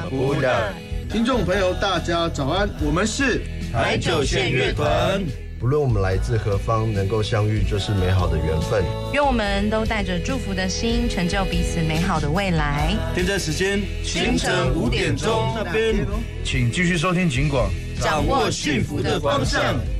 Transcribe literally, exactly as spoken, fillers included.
不的。 听众朋友，大家早安，我们是台九线乐团。 不论我们来自何方，能够相遇就是美好的缘分。 愿我们都带着祝福的心，成就彼此美好的未来。 现在时间清晨五点钟那边， 请继续收听警广， 掌握幸福的方向。